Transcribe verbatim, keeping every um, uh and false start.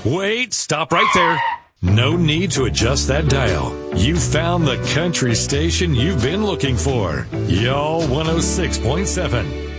Wait, stop right there. No need to adjust that dial. You found the country station you've been looking for. Y'all one oh six point seven.